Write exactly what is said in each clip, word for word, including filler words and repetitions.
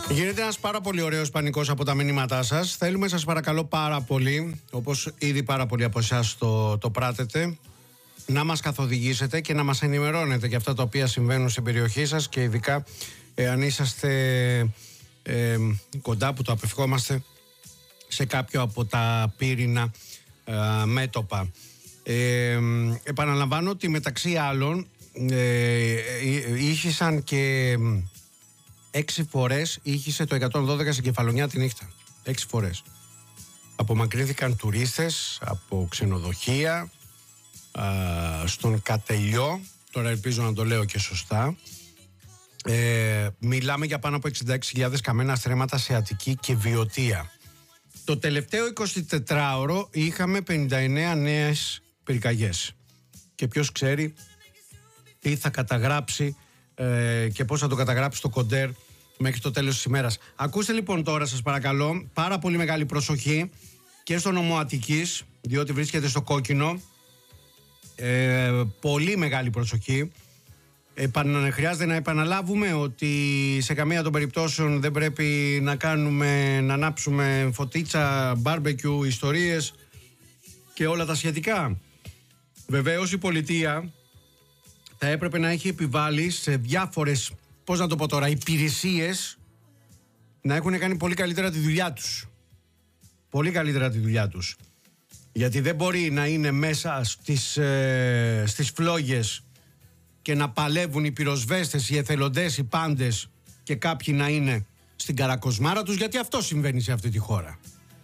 Γίνεται ένας πάρα πολύ ωραίος πανικός από τα μηνύματά σας. Θέλουμε, σας παρακαλώ πάρα πολύ, όπως ήδη πάρα πολλοί από εσάς το, το πράτετε, να μας καθοδηγήσετε και να μας ενημερώνετε για αυτά τα οποία συμβαίνουν στην περιοχή σας και ειδικά ε, αν είσαστε ε, κοντά, που το απευχόμαστε, σε κάποιο από τα πύρινα ε, μέτωπα. Ε, επαναλαμβάνω ότι μεταξύ άλλων ε, ήχησαν και έξι φορές ήχησε το εκατόν δώδεκα στην Κεφαλονιά τη νύχτα. Έξι φορές. Απομακρύνθηκαν τουρίστες από ξενοδοχεία α, στον Κατελιό. Τώρα ελπίζω να το λέω και σωστά. Ε, μιλάμε για πάνω από εξήντα έξι χιλιάδες καμένα στρέμματα σε Αττική και Βιωτία. Το τελευταίο εικοσιτετράωρο είχαμε πενήντα εννέα νέες πυρκαγιές. Και ποιος ξέρει τι θα καταγράψει ε, και πώς θα το καταγράψει το κοντέρ μέχρι το τέλος της ημέρας. Ακούστε λοιπόν τώρα, σας παρακαλώ, πάρα πολύ μεγάλη προσοχή και στο νομό Αττικής, διότι βρίσκεται στο κόκκινο. Ε, πολύ μεγάλη προσοχή. Επανα, χρειάζεται να επαναλάβουμε ότι σε καμία των περιπτώσεων δεν πρέπει να κάνουμε, να ανάψουμε φωτίτσα, μπάρμπεκιου, ιστορίες και όλα τα σχετικά. Βεβαίως η πολιτεία θα έπρεπε να έχει επιβάλει σε διάφορες, πώς να το πω τώρα, υπηρεσίες να έχουν κάνει πολύ καλύτερα τη δουλειά τους. Πολύ καλύτερα τη δουλειά τους. Γιατί δεν μπορεί να είναι μέσα στις, ε, στις φλόγες και να παλεύουν οι πυροσβέστες, οι εθελοντές, οι πάντες και κάποιοι να είναι στην καρακοσμάρα τους, γιατί αυτό συμβαίνει σε αυτή τη χώρα.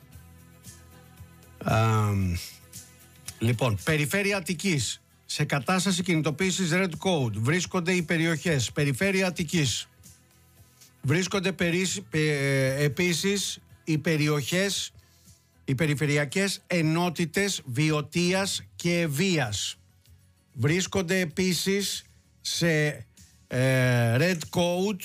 Α, λοιπόν, περιφέρεια Αττικής. Σε κατάσταση κινητοποίησης Red Code βρίσκονται οι περιοχές Περιφέρεια Αττικής. Βρίσκονται περί, ε, επίσης οι περιοχές, οι περιφερειακές ενότητες Βιωτίας και Ευβοίας. Βρίσκονται επίσης σε ε, Red Code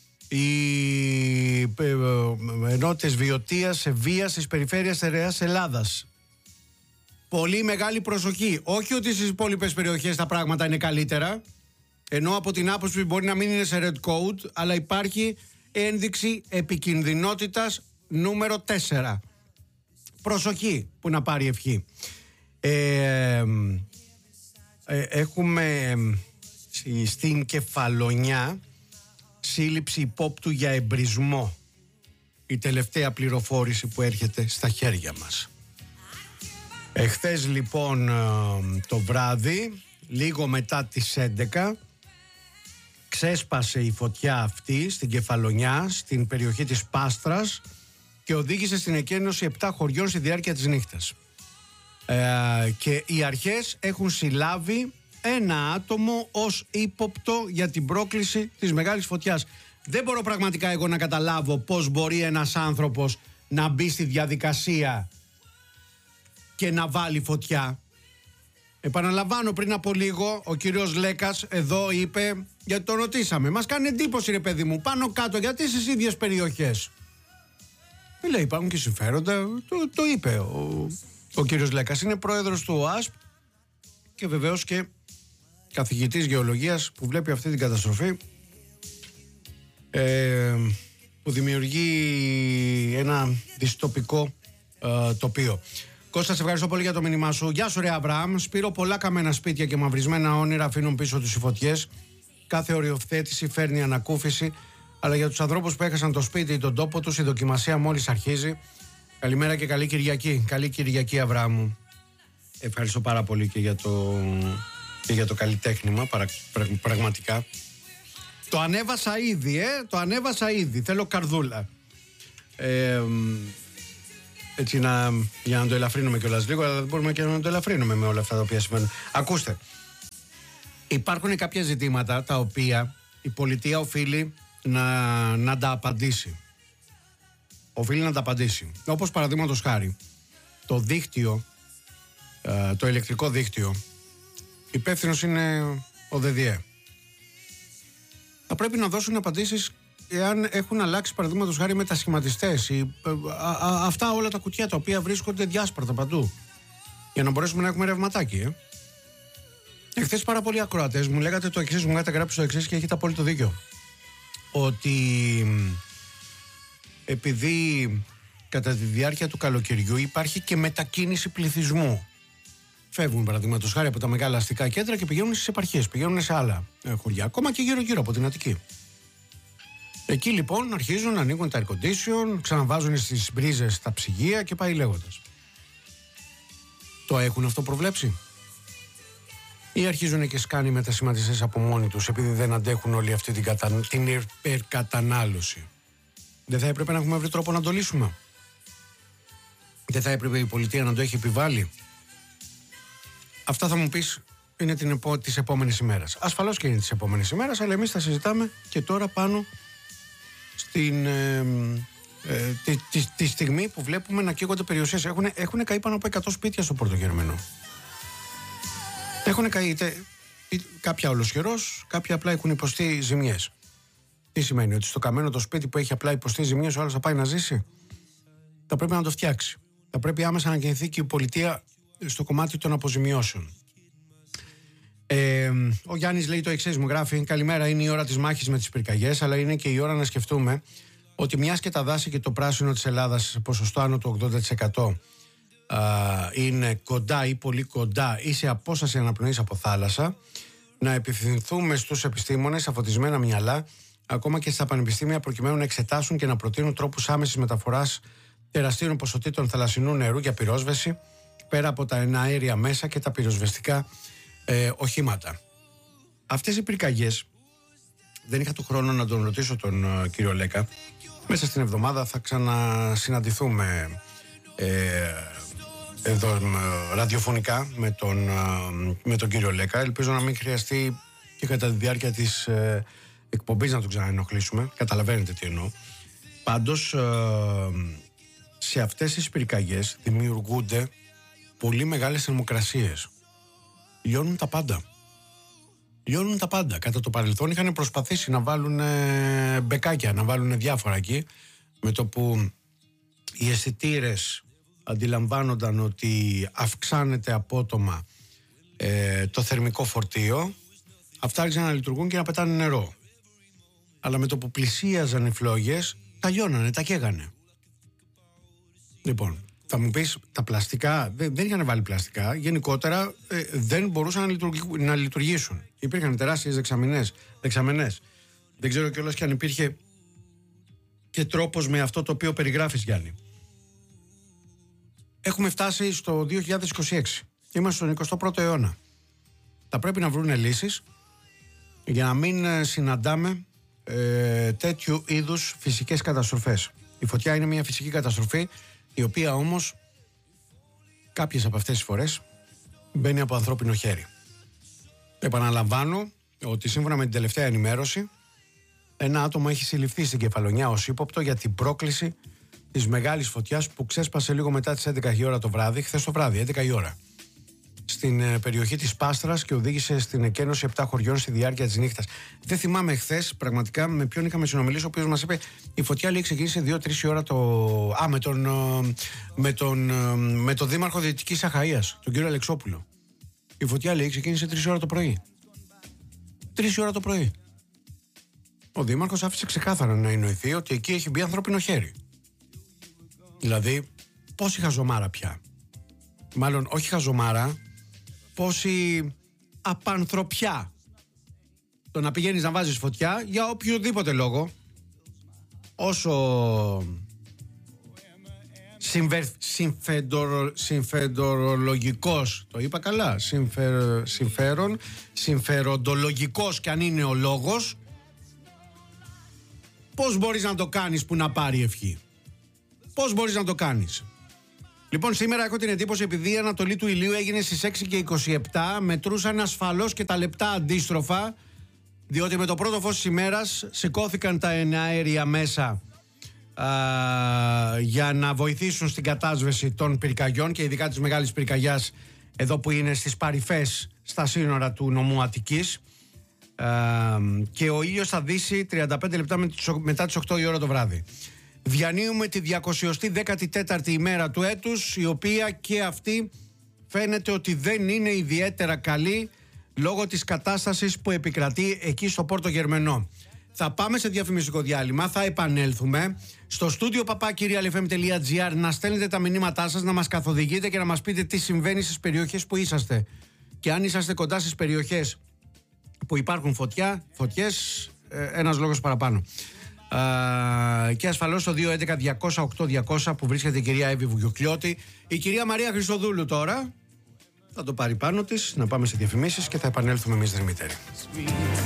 οι ε, ε, ενότητες Βιωτίας, Ευβοίας της περιφέρειας Στερεάς Ελλάδας. Πολύ μεγάλη προσοχή. Όχι ότι στις υπόλοιπες περιοχές τα πράγματα είναι καλύτερα, ενώ από την άποψη μπορεί να μην είναι σε Red Code, αλλά υπάρχει ένδειξη επικινδυνότητας νούμερο τέσσερα. Προσοχή που να πάρει ευχή. Ε, ε, έχουμε στην Κεφαλονιά σύλληψη υπόπτου για εμπρισμό. Η τελευταία πληροφόρηση που έρχεται στα χέρια μας. Εχθές λοιπόν το βράδυ, λίγο μετά τις έντεκα, ξέσπασε η φωτιά αυτή στην Κεφαλονιά, στην περιοχή της Πάστρας και οδήγησε στην εκένωση επτά χωριών στη διάρκεια της νύχτας. Ε, και οι αρχές έχουν συλλάβει ένα άτομο ως ύποπτο για την πρόκληση της μεγάλης φωτιάς. Δεν μπορώ πραγματικά εγώ να καταλάβω πώς μπορεί ένας άνθρωπος να μπει στη διαδικασία και να βάλει φωτιά. Επαναλαμβάνω, πριν από λίγο ο κύριος Λέκας εδώ είπε, γιατί το ρωτήσαμε, μας κάνει εντύπωση ρε παιδί μου, πάνω κάτω, γιατί στις ίδιες περιοχές. Ε, λέει, υπάρχουν και συμφέροντα. Το, το είπε ο, ο κύριος Λέκας. Είναι πρόεδρος του ΟΑΣΠ και βεβαίως και καθηγητής γεωλογίας που βλέπει αυτή την καταστροφή, ε, που δημιουργεί ένα δυστοπικό ε, τοπίο. Κώστα, σε ευχαριστώ πολύ για το μήνυμά σου. Γεια σου ρε Αβραάμ. Σπύρο, πολλά καμένα σπίτια και μαυρισμένα όνειρα αφήνουν πίσω τους οι φωτιές. Κάθε οριοθέτηση φέρνει ανακούφιση, αλλά για τους ανθρώπους που έχασαν το σπίτι ή τον τόπο τους η δοκιμασία μόλις αρχίζει. Καλημέρα και καλή Κυριακή. Καλή Κυριακή, Αβραάμ. Ευχαριστώ πάρα πολύ και για το, και για το καλλιτέχνημα, παρα, πρα, πραγματικά. Το ανέβασα ήδη, ε, το ανέβασα ήδη. Θέλω καρδούλα. Ε, έτσι να, για να το ελαφρύνουμε κιόλας λίγο, αλλά δεν μπορούμε και να το ελαφρύνουμε με όλα αυτά τα οποία συμβαίνουν. Ακούστε, υπάρχουν κάποια ζητήματα τα οποία η πολιτεία οφείλει να, να τα απαντήσει. Οφείλει να τα απαντήσει. Όπως παραδείγματος χάρη, το δίκτυο, το ηλεκτρικό δίκτυο, υπεύθυνος είναι ο ΔΔΕ. Θα πρέπει να δώσουν απαντήσεις εάν έχουν αλλάξει παραδείγματος χάρη μετασχηματιστές ή, α, α, αυτά όλα τα κουτιά τα οποία βρίσκονται διάσπαρτα παντού, για να μπορέσουμε να έχουμε ρευματάκι. Ε. Εχθές πάρα πολλοί ακροατές μου λέγατε το εξής, μου είχατε γράψει το εξής και έχετε απόλυτο δίκιο. Ότι επειδή κατά τη διάρκεια του καλοκαιριού υπάρχει και μετακίνηση πληθυσμού. Φεύγουν παραδείγματος χάρη από τα μεγάλα αστικά κέντρα και πηγαίνουν στις επαρχίες, πηγαίνουν σε άλλα χωριά, ακόμα και γύρω-γύρω από την Αττική. Εκεί λοιπόν αρχίζουν να ανοίγουν τα air condition, ξαναβάζουν στις μπρίζες τα ψυγεία και πάει λέγοντας. Το έχουν αυτό προβλέψει? Ή αρχίζουν και σκάνοι μετασχηματιστές από μόνοι τους επειδή δεν αντέχουν όλη αυτή την, κατα... την υπερκατανάλωση? Δεν θα έπρεπε να έχουμε βρει τρόπο να το λύσουμε? Δεν θα έπρεπε η πολιτεία να το έχει επιβάλει? Αυτά θα μου πεις είναι την επό... της επόμενης ημέρας. Ασφαλώς και είναι της επόμενης ημέρας, αλλά εμείς θα συζητάμε και τώρα πάνω στην, ε, ε, τη, τη, τη στιγμή που βλέπουμε να καίγονται περιουσίες. Έχουν, έχουν καεί πάνω από εκατό σπίτια στο Πρωτογερμενό. Έχουν καεί είτε, κάποια ολοσχερός, κάποια απλά έχουν υποστεί ζημιές. Τι σημαίνει? Ότι στο καμένο το σπίτι που έχει απλά υποστεί ζημιές ο άλλος θα πάει να ζήσει? Θα πρέπει να το φτιάξει. Θα πρέπει άμεσα να κινηθεί και η πολιτεία στο κομμάτι των αποζημιώσεων. Ε, ο Γιάννης λέει το εξής, μου γράφει: καλημέρα, είναι η ώρα της μάχης με τις πυρκαγιές, αλλά είναι και η ώρα να σκεφτούμε ότι μιας και τα δάση και το πράσινο της Ελλάδας σε ποσοστό άνω του ογδόντα τοις εκατό α, είναι κοντά ή πολύ κοντά ή σε απόσταση αναπνοής από θάλασσα, να επιθυμηθούμε στους επιστήμονες, αφωτισμένα μυαλά, ακόμα και στα πανεπιστήμια, προκειμένου να εξετάσουν και να προτείνουν τρόπους άμεσης μεταφοράς τεραστίων ποσοτήτων θαλασσινού νερού για πυρόσβεση, πέρα από τα εναέρια μέσα και τα πυροσβεστικά ε, οχήματα. Αυτές οι πυρκαγιές, δεν είχα του χρόνου να τον ρωτήσω τον uh, κύριο Λέκα. Μέσα στην εβδομάδα θα ξανασυναντηθούμε ε, εδώ ε, ραδιοφωνικά με τον, ε, με τον κύριο Λέκα. Ελπίζω να μην χρειαστεί και κατά τη διάρκεια της ε, εκπομπής να τον ξαναενοχλήσουμε. Καταλαβαίνετε τι εννοώ. Πάντως ε, σε αυτές τις πυρκαγιές δημιουργούνται πολύ μεγάλες θερμοκρασίες. Λιώνουν τα πάντα. Λιώνουν τα πάντα. Κατά το παρελθόν είχαν προσπαθήσει να βάλουν ε, μπεκάκια, να βάλουν διάφορα εκεί, με το που οι αισθητήρες αντιλαμβάνονταν ότι αυξάνεται απότομα ε, το θερμικό φορτίο, αυτά άρχισαν να λειτουργούν και να πετάνε νερό. Αλλά με το που πλησίαζαν οι φλόγες, τα λιώνανε, τα καίγανε. Λοιπόν, θα μου πεις, τα πλαστικά, δεν, δεν είχαν βάλει πλαστικά, γενικότερα ε, δεν μπορούσαν να, λειτουργ, να λειτουργήσουν. Υπήρχαν τεράστιες δεξαμενές, δεξαμενές. Δεν ξέρω κιόλας και αν υπήρχε και τρόπος με αυτό το οποίο περιγράφεις, Γιάννη. Έχουμε φτάσει στο δύο χιλιάδες είκοσι έξι. Είμαστε στον εικοστό πρώτο αιώνα. Θα πρέπει να βρουν λύσεις για να μην συναντάμε ε, τέτοιου είδους φυσικές καταστροφές. Η φωτιά είναι μια φυσική καταστροφή, η οποία όμως κάποιες από αυτές τις φορές μπαίνει από ανθρώπινο χέρι. Επαναλαμβάνω ότι σύμφωνα με την τελευταία ενημέρωση, ένα άτομο έχει συλληφθεί στην Κεφαλονιά ως ύποπτο για την πρόκληση της μεγάλης φωτιάς που ξέσπασε λίγο μετά τις έντεκα η ώρα το βράδυ, χθες το βράδυ, έντεκα η ώρα, στην ε, περιοχή της Πάστρας και οδήγησε στην εκένωση επτά χωριών στη διάρκεια της νύχτας. Δεν θυμάμαι χθες πραγματικά με ποιον είχαμε συνομιλήσει, ο οποίος μας είπε η φωτιά λέει ξεκίνησε δύο τρεις η ώρα το... Α, με τον, με τον, με τον δήμαρχο Δυτικής Αχαΐας, τον κύριο Αλεξόπουλο. Η φωτιά λέει ξεκίνησε τρεις η ώρα το πρωί. τρεις η ώρα το πρωί. Ο δήμαρχος άφησε ξεκάθαρα να εννοηθεί ότι εκεί έχει μπει ανθρώπινο χέρι. Δηλαδή, πόση χαζομάρα πια. Μάλλον όχι χαζομάρα, πόση απανθρωπιά. Το να πηγαίνεις να βάζεις φωτιά για οποιοδήποτε λόγο, όσο συμφερ, συμφεντορο, συμφεντορολογικός, το είπα καλά, συμφερ, συμφέρον, συμφεροντολογικός κι αν είναι ο λόγος, πώς μπορείς να το κάνεις που να πάρει ευχή? Πώς μπορείς να το κάνεις? Λοιπόν, σήμερα έχω την εντύπωση, επειδή η ανατολή του ηλίου έγινε στις έξι και είκοσι επτά, μετρούσαν ασφαλώς και τα λεπτά αντίστροφα, διότι με το πρώτο φως της ημέρας σηκώθηκαν τα εναέρια μέσα α, για να βοηθήσουν στην κατάσβεση των πυρκαγιών και ειδικά της μεγάλης πυρκαγιάς εδώ που είναι στις Παρυφές, στα σύνορα του νομού Αττικής. Α, και ο ήλιος θα δύσει τριάντα πέντε λεπτά μετά τις οκτώ η ώρα το βράδυ. Διανύουμε τη διακοσιοστή δέκατη τέταρτη ημέρα του έτους, η οποία και αυτή φαίνεται ότι δεν είναι ιδιαίτερα καλή λόγω της κατάστασης που επικρατεί εκεί στο Πόρτο Γερμενό. Θα πάμε σε διαφημιστικό διάλειμμα, θα επανέλθουμε στο στούντιο παπάκι real f m τελεία g r να στέλνετε τα μηνύματά σας, να μας καθοδηγείτε και να μας πείτε τι συμβαίνει στις περιοχές που είσαστε. Και αν είσαστε κοντά στις περιοχές που υπάρχουν φωτιά, φωτιές, ένας λόγος παραπάνω. Uh, και ασφαλώς το δύο έντεκα διακόσια οκτώ διακόσια που βρίσκεται η κυρία Εύη Βουγιουκλιώτη. Η κυρία Μαρία Χριστοδούλου τώρα θα το πάρει πάνω της. Να πάμε σε διαφημίσεις και θα επανέλθουμε εμείς, Δρυμύτερη.